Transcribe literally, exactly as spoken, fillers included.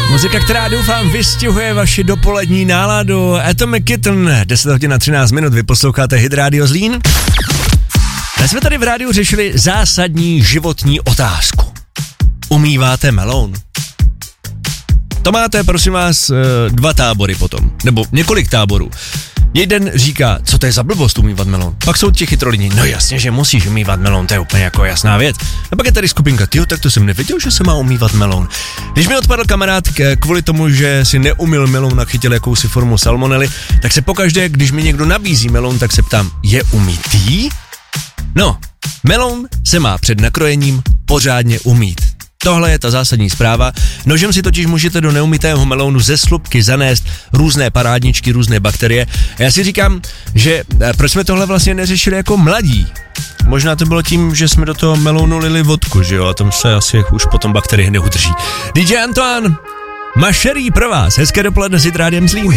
Muzika, která doufám vystihuje vaši dopolední náladu. Atomic Kitten, deset hodin a třináct minut, vy posloucháte Hit Radio Zlín. Dnes jsme tady v rádiu řešili zásadní životní otázku. Umýváte meloun? To máte, prosím vás, dva tábory potom, nebo několik táborů. Jeden říká, co to je za blbost umývat melon. Pak jsou ti chytrolini, no jasně, že musíš umývat melon, to je úplně jako jasná věc. A pak je tady skupinka, tyjo, tak to jsem nevěděl, že se má umývat melon. Když mi odpadl kamarád kvůli tomu, že si neumyl melon a chytil jakousi formu salmonely, tak se pokaždé, když mi někdo nabízí melon, tak se ptám, je umytý? No, melon se má před nakrojením pořádně umýt. Tohle je ta zásadní zpráva. Nožem si totiž můžete do neumytého melounu ze slupky zanést různé parádničky, různé bakterie. A já si říkám, že proč jsme tohle vlastně neřešili jako mladí? Možná to bylo tím, že jsme do toho melounu lili vodku, že jo? A tam se asi už potom bakterie neudrží. D J Antoine, Mašerí pro vás. Hezké dopoledne s Hit Rádiem Zlín.